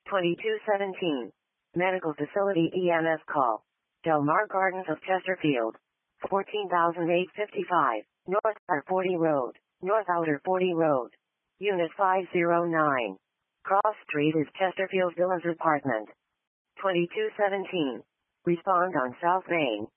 2217. Medical Facility EMS call. Del Mar Gardens of Chesterfield. 14,855. North Outer 40 Road. North Outer 40 Road. Unit 509. Cross Street is Chesterfield Villas Apartment. 2217. Respond on South Main.